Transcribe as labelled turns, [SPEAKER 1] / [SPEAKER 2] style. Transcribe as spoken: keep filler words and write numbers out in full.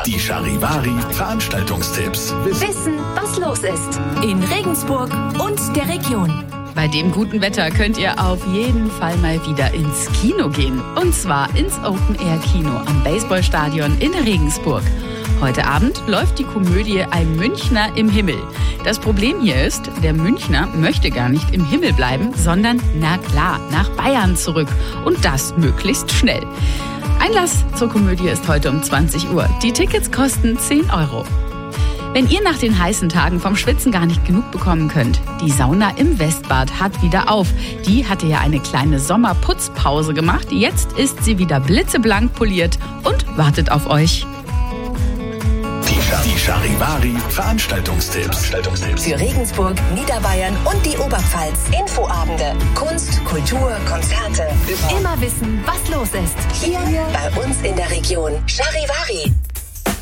[SPEAKER 1] Die Charivari Veranstaltungstipps.
[SPEAKER 2] Wissen, was los ist in Regensburg und der Region.
[SPEAKER 3] Bei dem guten Wetter könnt ihr auf jeden Fall mal wieder ins Kino gehen. Und zwar ins Open-Air-Kino am Baseballstadion in Regensburg. Heute Abend läuft die Komödie Ein Münchner im Himmel. Das Problem hier ist, der Münchner möchte gar nicht im Himmel bleiben, sondern, na klar, nach Bayern zurück. Und das möglichst schnell. Einlass zur Komödie ist heute um zwanzig Uhr. Die Tickets kosten zehn Euro. Wenn ihr nach den heißen Tagen vom Schwitzen gar nicht genug bekommen könnt, die Sauna im Westbad hat wieder auf. Die hatte ja eine kleine Sommerputzpause gemacht. Jetzt ist sie wieder blitzeblank poliert und wartet auf euch.
[SPEAKER 1] Die Charivari Veranstaltungstipps.
[SPEAKER 2] Für Regensburg, Niederbayern und die Oberpfalz. Infoabende, Kunst, Kultur, Konzerte. Immer wissen, was los ist. Hier bei uns in der Region. Charivari.